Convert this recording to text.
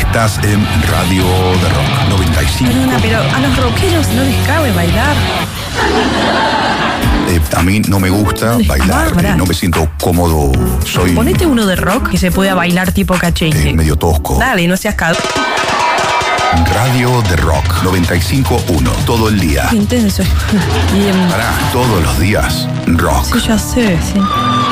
Estás en Radio de Rock 95. Perdona, pero a los rockeros no les cabe bailar. A mí no me gusta bailar, no me siento cómodo. Soy Ponete uno de rock que se pueda bailar tipo cachengue. medio tosco. Dale, no seas cagado. Radio de Rock 95.1, todo el día. Intenso. Bien. Pará, todos los días, rock. Sí, ya sé, sí.